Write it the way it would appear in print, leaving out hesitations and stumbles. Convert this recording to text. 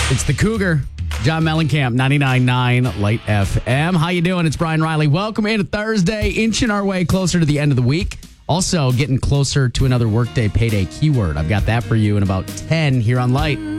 It's the Cougar. John Mellencamp, 99.9 Light FM. How you doing? It's Brian Riley. Welcome into Thursday, inching our way closer to the end of the week. Also, getting closer to another workday payday keyword. I've got that for you in about 10 here on Light.